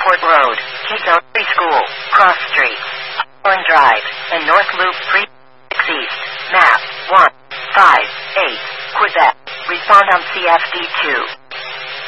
Airport Road, Keystone Preschool, Cross Street, Holland Drive, and North Loop 3 East. Map 158, Quebec. Respond on CFD2.